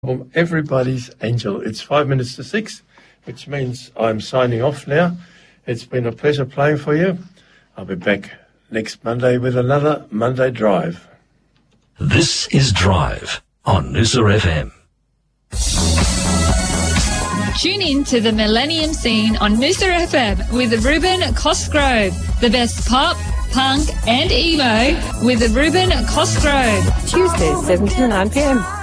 Everybody's Angel. It's 5 minutes to 6, which means I'm signing off now. It's been a pleasure playing for you. I'll be back next Monday with another Monday Drive. This is Drive on Noosa FM. Tune in to the Millennium Scene on Noosa FM with Ruben Cosgrove. The best pop, punk and emo with Ruben Cosgrove. Tuesdays 7 to 9 p.m.